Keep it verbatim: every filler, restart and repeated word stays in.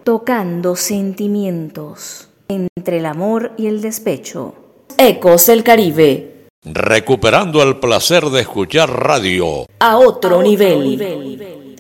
tocando sentimientos entre el amor y el despecho. Ecos del Caribe. Recuperando el placer de escuchar radio a otro, a otro nivel. nivel.